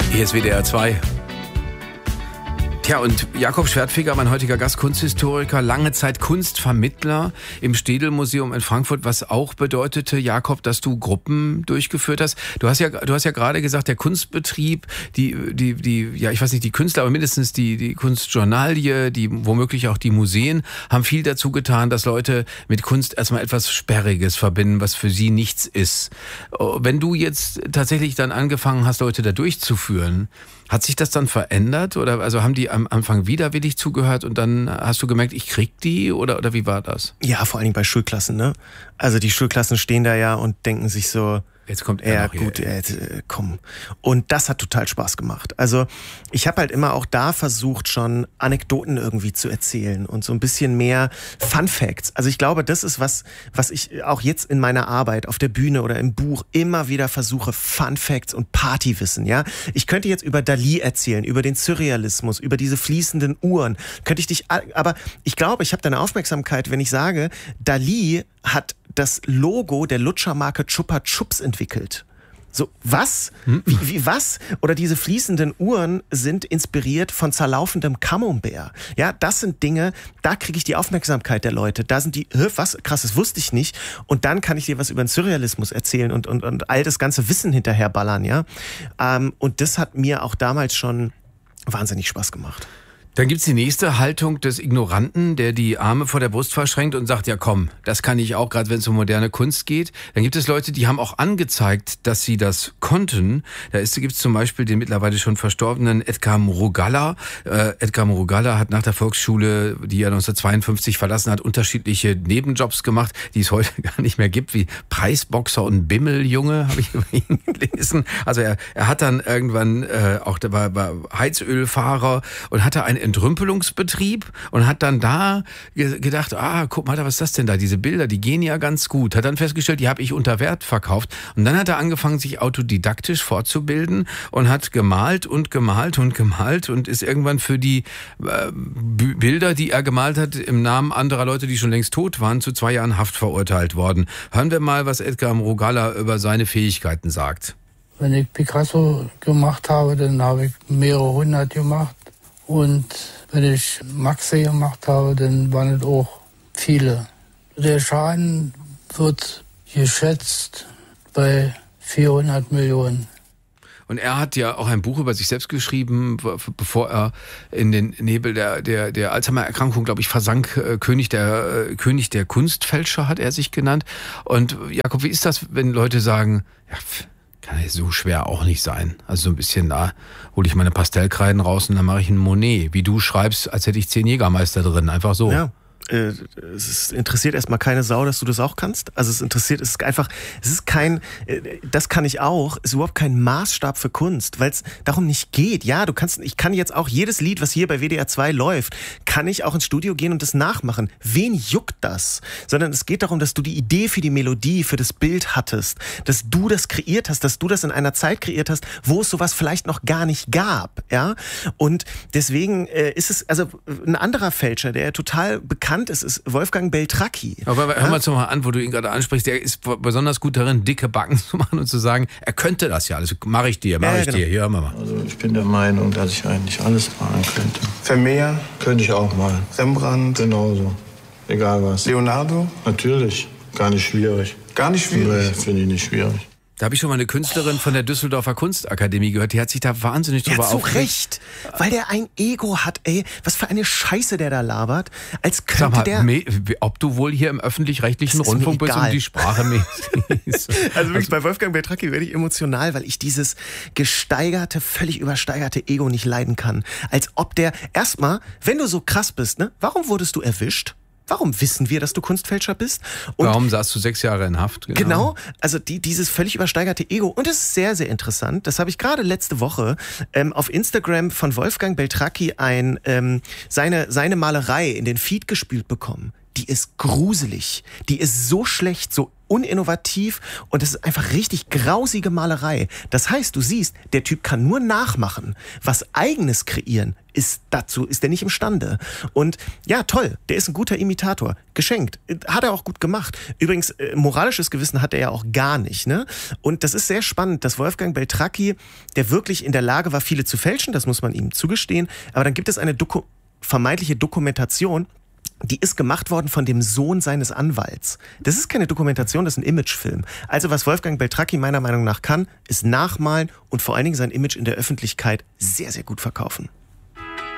Hier ist WDR 2. Tja, und Jakob Schwertfeger, mein heutiger Gast, Kunsthistoriker, lange Zeit Kunstvermittler im Städel-Museum in Frankfurt, was auch bedeutete, Jakob, dass du Gruppen durchgeführt hast. Du hast ja gerade gesagt, der Kunstbetrieb, ja, ich weiß nicht, die Künstler, aber mindestens die Kunstjournalie, womöglich auch die Museen, haben viel dazu getan, dass Leute mit Kunst erstmal etwas Sperriges verbinden, was für sie nichts ist. Wenn du jetzt tatsächlich dann angefangen hast, Leute da durchzuführen, hat sich das dann verändert oder also haben die am Anfang widerwillig zugehört und dann hast du gemerkt, ich krieg die oder wie war das? Ja, vor allen Dingen bei Schulklassen, ne? Also die Schulklassen stehen da ja und denken sich so, jetzt kommt er noch gut, komm. Und das hat total Spaß gemacht. Also ich habe halt immer auch da versucht, schon Anekdoten irgendwie zu erzählen und so ein bisschen mehr Fun Facts. Also ich glaube, das ist was ich auch jetzt in meiner Arbeit auf der Bühne oder im Buch immer wieder versuche, Fun Facts und Partywissen, ja. Ich könnte jetzt über Dalí erzählen, über den Surrealismus, über diese fließenden Uhren. Aber ich glaube, ich habe deine Aufmerksamkeit, wenn ich sage, Dalí hat das Logo der Lutschermarke Chupa Chups entwickelt. So, was? Wie was? Oder diese fließenden Uhren sind inspiriert von zerlaufendem Camembert. Ja, das sind Dinge, da kriege ich die Aufmerksamkeit der Leute. Da sind die, was? Krass, das wusste ich nicht. Und dann kann ich dir was über den Surrealismus erzählen und all das ganze Wissen hinterherballern, ja. Und das hat mir auch damals schon wahnsinnig Spaß gemacht. Dann gibt's die nächste Haltung des Ignoranten, der die Arme vor der Brust verschränkt und sagt, ja komm, das kann ich auch, gerade wenn es um moderne Kunst geht. Dann gibt es Leute, die haben auch angezeigt, dass sie das konnten. Gibt's zum Beispiel den mittlerweile schon verstorbenen Edgar Murugalla. Edgar Murugalla hat nach der Volksschule, die er 1952 verlassen hat, unterschiedliche Nebenjobs gemacht, die es heute gar nicht mehr gibt, wie Preisboxer und Bimmeljunge, habe ich über ihn gelesen. Also er hat dann irgendwann der war Heizölfahrer und hatte einen Entrümpelungsbetrieb und hat dann da gedacht, guck mal, was ist das denn da? Diese Bilder, die gehen ja ganz gut. Hat dann festgestellt, die habe ich unter Wert verkauft. Und dann hat er angefangen, sich autodidaktisch fortzubilden und hat gemalt und ist irgendwann für die Bilder, die er gemalt hat, im Namen anderer Leute, die schon längst tot waren, zu 2 Jahren Haft verurteilt worden. Hören wir mal, was Edgar Murugalla über seine Fähigkeiten sagt. Wenn ich Picasso gemacht habe, dann habe ich mehrere hundert gemacht. Und wenn ich Maxi gemacht habe, dann waren es auch viele. Der Schaden wird geschätzt bei 400 Millionen. Und er hat ja auch ein Buch über sich selbst geschrieben, bevor er in den Nebel der Alzheimer-Erkrankung, glaube ich, versank. König der Kunstfälscher hat er sich genannt. Und Jakob, wie ist das, wenn Leute sagen, ja, kann ja so schwer auch nicht sein. Also so ein bisschen, da hole ich meine Pastellkreiden raus und dann mache ich einen Monet. Wie du schreibst, als hätte ich 10 Jägermeister drin. Einfach so. Ja. Es interessiert erstmal keine Sau, dass du das auch kannst. Also das kann ich auch, ist überhaupt kein Maßstab für Kunst, weil es darum nicht geht. Ja, ich kann jetzt auch jedes Lied, was hier bei WDR 2 läuft, kann ich auch ins Studio gehen und das nachmachen. Wen juckt das? Sondern es geht darum, dass du die Idee für die Melodie, für das Bild hattest, dass du das kreiert hast, dass du das in einer Zeit kreiert hast, wo es sowas vielleicht noch gar nicht gab. Ja? Und deswegen ist es, also ein anderer Fälscher, der total bekannt ist Wolfgang Beltracchi. Aber hör mal mal an, wo du ihn gerade ansprichst. Der ist besonders gut darin, dicke Backen zu machen und zu sagen, er könnte das ja. Also mache ich dir. Hier, hören wir mal. Also ich bin der Meinung, dass ich eigentlich alles malen könnte. Vermeer? Könnte ich auch malen. Rembrandt? Genauso. Egal was. Leonardo? Natürlich. Gar nicht schwierig. Gar nicht schwierig? Nee, finde ich nicht schwierig. Da habe ich schon mal eine Künstlerin von der Düsseldorfer Kunstakademie gehört, die hat sich da wahnsinnig drüber aufgeregt. Ja, zu Recht, weil der ein Ego hat, ey. Was für eine Scheiße der da labert. Als könnte Sag mal, ob du wohl hier im öffentlich-rechtlichen Rundfunk bist und die Sprache mäßig. Also wirklich, bei Wolfgang Beltracchi werde ich emotional, weil ich dieses völlig übersteigerte Ego nicht leiden kann. Als ob der, erstmal, wenn du so krass bist, ne, warum wurdest du erwischt? Warum wissen wir, dass du Kunstfälscher bist? Und warum saßt du 6 Jahre in Haft? Genau, also dieses völlig übersteigerte Ego. Und das ist sehr, sehr interessant. Das habe ich gerade letzte Woche auf Instagram von Wolfgang Beltracchi seine Malerei in den Feed gespült bekommen. Die ist gruselig. Die ist so schlecht, so uninnovativ und es ist einfach richtig grausige Malerei. Das heißt, du siehst, der Typ kann nur nachmachen. Was Eigenes kreieren, dazu ist er nicht imstande. Und ja, toll, der ist ein guter Imitator. Geschenkt. Hat er auch gut gemacht. Übrigens, moralisches Gewissen hat er ja auch gar nicht. Ne? Und das ist sehr spannend, dass Wolfgang Beltracchi, der wirklich in der Lage war, viele zu fälschen, das muss man ihm zugestehen, aber dann gibt es eine vermeintliche Dokumentation, die ist gemacht worden von dem Sohn seines Anwalts. Das ist keine Dokumentation, das ist ein Imagefilm. Also was Wolfgang Beltracchi meiner Meinung nach kann, ist nachmalen und vor allen Dingen sein Image in der Öffentlichkeit sehr, sehr gut verkaufen.